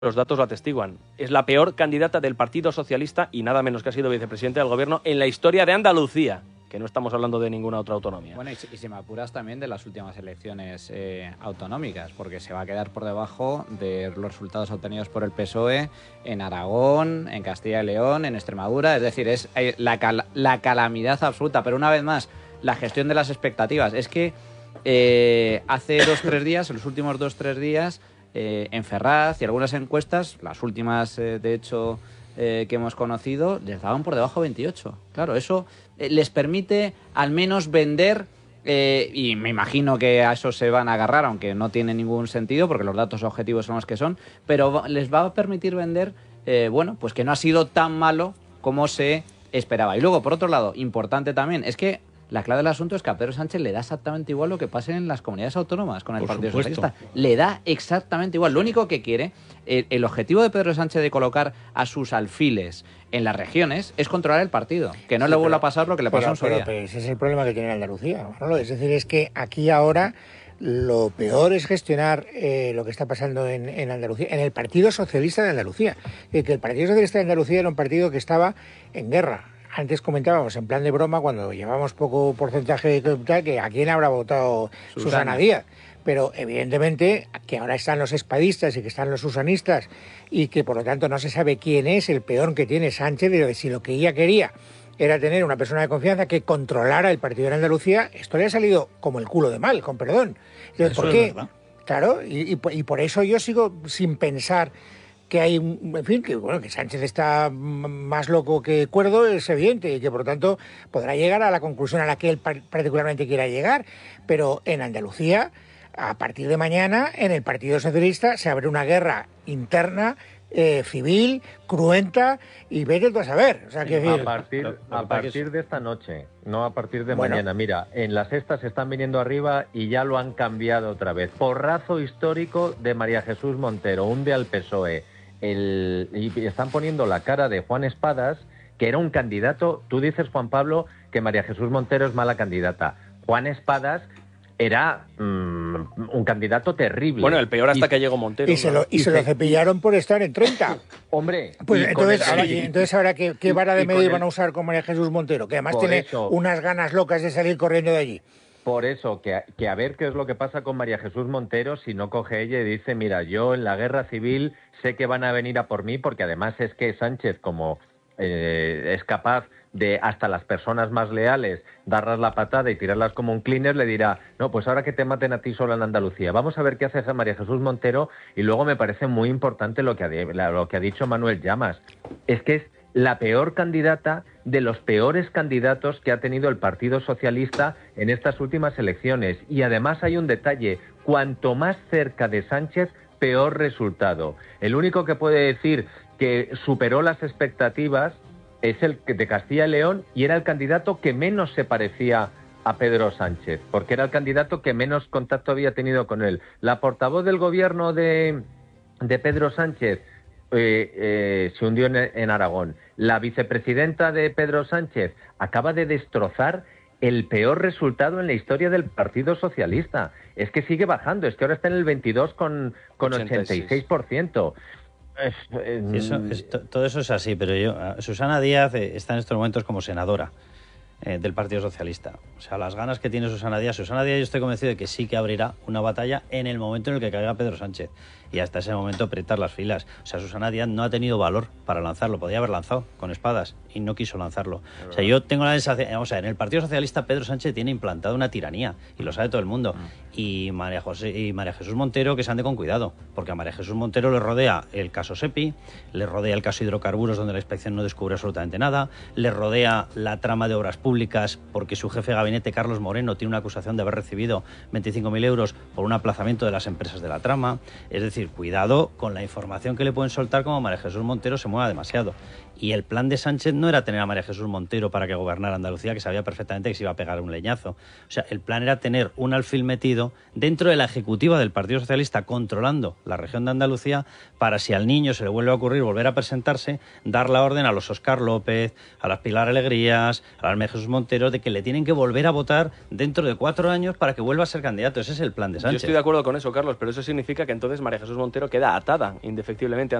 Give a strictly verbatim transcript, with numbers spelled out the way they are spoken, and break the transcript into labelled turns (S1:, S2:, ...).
S1: Los datos lo atestiguan. Es la peor candidata del Partido Socialista y nada menos que ha sido vicepresidente del Gobierno en la historia de Andalucía, que no estamos hablando de ninguna otra autonomía.
S2: Bueno, y si, y si me apuras también de las últimas elecciones eh, autonómicas, porque se va a quedar por debajo de los resultados obtenidos por el P S O E en Aragón, en Castilla y León, en Extremadura. Es decir, es eh, la, cal la calamidad absoluta. Pero una vez más, la gestión de las expectativas. Es que eh, hace dos, tres días, en los últimos dos, tres días, eh, en Ferraz y algunas encuestas, las últimas, eh, de hecho, eh, que hemos conocido, les daban por debajo veintiocho. Claro, eso eh, les permite al menos vender, eh, y me imagino que a eso se van a agarrar, aunque no tiene ningún sentido, porque los datos objetivos son los que son, pero les va a permitir vender, eh, bueno, pues que no ha sido tan malo como se esperaba. Y luego, por otro lado, importante también, es que la clave del asunto es que a Pedro Sánchez le da exactamente igual lo que pase en las comunidades autónomas con el
S1: Por
S2: Partido
S1: supuesto.
S2: Socialista. Le da exactamente igual. Lo único que quiere, el, el objetivo de Pedro Sánchez de colocar a sus alfiles en las regiones es controlar el partido. Que no
S3: Sí,
S2: le vuelva
S3: pero-
S2: a pasar lo que le
S3: pero-
S2: pasó en
S3: pero-
S2: Soria.
S3: pero ese es el problema que tiene Andalucía, Manolo. Es decir, es que aquí ahora lo peor es gestionar eh, lo que está pasando en, en Andalucía, en el Partido Socialista de Andalucía. Eh, que el Partido Socialista de Andalucía era un partido que estaba en guerra. Antes comentábamos, en plan de broma, cuando llevamos poco porcentaje de tal, que a quién habrá votado
S2: Susana.
S3: Susana Díaz. Pero evidentemente que ahora están los espadistas y que están los susanistas y que por lo tanto no se sabe quién es el peón que tiene Sánchez, de si lo que ella quería era tener una persona de confianza que controlara el partido en Andalucía, esto le ha salido como el culo de mal, con perdón. Entonces,
S4: Eso
S3: ¿por
S4: es
S3: qué?
S4: verdad.
S3: Claro, y, y, por- y por eso yo sigo sin pensar que hay, un- en fin, que bueno, que Sánchez está m- más loco que cuerdo, es evidente, y que por lo tanto podrá llegar a la conclusión a la que él par- particularmente quiera llegar, pero en Andalucía, a partir de mañana, en el Partido Socialista se abre una guerra interna, eh, civil, cruenta, y vete tú a saber. O sea, que
S5: A partir,
S4: Lo- lo que
S5: a
S4: pasa
S5: partir
S4: es-
S5: de esta noche, no a partir de
S3: Bueno.
S5: mañana. Mira, en las estas están viniendo arriba y ya lo han cambiado otra vez. Porrazo histórico de María Jesús Montero, hunde al P S O E. El, y están poniendo la cara de Juan Espadas, que era un candidato. Tú dices, Juan Pablo, que María Jesús Montero es mala candidata. Juan Espadas era mm, un candidato terrible.
S1: Bueno, el peor hasta
S5: Y-
S1: que llegó Montero.
S3: y se lo, y se lo cepillaron por estar en treinta.
S5: Hombre,
S3: Pues
S5: y con
S3: entonces,
S5: el-
S3: ahora, y entonces ahora ¿qué, qué vara de
S5: y con
S3: medio
S5: el-
S3: van a usar con María Jesús Montero? Que además
S5: Por
S3: tiene
S5: eso.
S3: unas ganas locas de salir corriendo de allí.
S5: Por eso, que a, que a ver qué es lo que pasa con María Jesús Montero si no coge ella y dice, mira, yo en la guerra civil sé que van a venir a por mí, porque además es que Sánchez, como eh, es capaz de hasta las personas más leales darlas la patada y tirarlas como un cleaner, le dirá, no, pues ahora que te maten a ti sola en Andalucía. Vamos a ver qué hace esa María Jesús Montero. Y luego me parece muy importante lo que ha, di- la- lo que ha dicho Manuel Llamas. Es que es la peor candidata de los peores candidatos que ha tenido el Partido Socialista en estas últimas elecciones. Y además hay un detalle, cuanto más cerca de Sánchez, peor resultado. El único que puede decir que superó las expectativas es el que- de Castilla y León, y era el candidato que menos se parecía a Pedro Sánchez, porque era el candidato que menos contacto había tenido con él. La portavoz del gobierno de, de Pedro Sánchez eh, eh, se hundió en, en Aragón. La vicepresidenta de Pedro Sánchez acaba de destrozar el peor resultado en la historia del Partido Socialista. Es que sigue bajando, es que ahora está en el veintidós con, con ochenta y seis por ciento. Es, eh,
S4: Sí, eso es- to- todo eso es así, pero yo, a- Susana Díaz eh, está en estos momentos como senadora eh, del Partido Socialista. O sea, las ganas que tiene Susana Díaz, Susana Díaz yo estoy convencido de que sí que abrirá una batalla en el momento en el que caiga Pedro Sánchez. Y hasta ese momento apretar las filas. O sea, Susana Díaz no ha tenido valor para lanzarlo. Podía haber lanzado con espadas y no quiso lanzarlo. O sea, yo tengo la sensación... O sea, en el Partido Socialista Pedro Sánchez tiene implantada una tiranía y lo sabe todo el mundo. Y María, José, y María Jesús Montero que se ande con cuidado. Porque a María Jesús Montero le rodea el caso SEPI, le rodea el caso hidrocarburos donde la inspección no descubre absolutamente nada, le rodea la trama de obras públicas porque su jefe de gabinete, Carlos Moreno, tiene una acusación de haber recibido veinticinco mil euros por un aplazamiento de las empresas de la trama. Es decir, cuidado con la información que le pueden soltar como María Jesús Montero se mueva demasiado. Y el plan de Sánchez no era tener a María Jesús Montero para que gobernara Andalucía, que sabía perfectamente que se iba a pegar un leñazo. O sea, el plan era tener un alfil metido dentro de la ejecutiva del Partido Socialista controlando la región de Andalucía para, si al niño se le vuelve a ocurrir volver a presentarse, dar la orden a los Óscar López, a las Pilar Alegrías, a las María Jesús Montero, de que le tienen que volver a votar dentro de cuatro años para que vuelva a ser candidato. Ese es el plan de
S1: Yo
S4: Sánchez.
S1: estoy de acuerdo con eso, Carlos, pero eso significa que entonces María Jesús Jesús Montero queda atada indefectiblemente